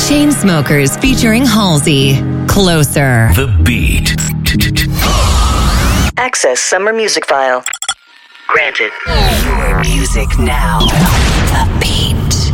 Chainsmokers featuring Halsey. Closer. The Beat. Access Summer Music File. Granted. Your music now. The Beat.